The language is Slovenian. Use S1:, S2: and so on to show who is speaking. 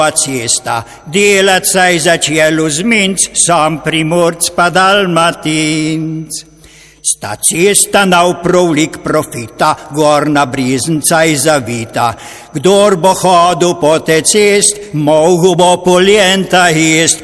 S1: Acesta, dielațai za cielus minți, sam primorți padal matinți. Stacista nau proulic profita, gorna briznțai za vita, gdor bohodu potecist, mogu bo polienta ist,